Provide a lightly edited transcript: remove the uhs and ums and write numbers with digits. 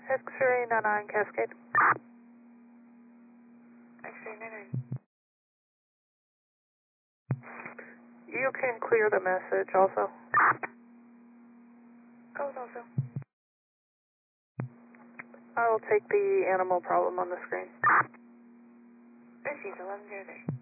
X-ray 99 Cascade. X-ray 99. You can clear the message also. Goes also. I will take the animal problem on the screen. Received 1103.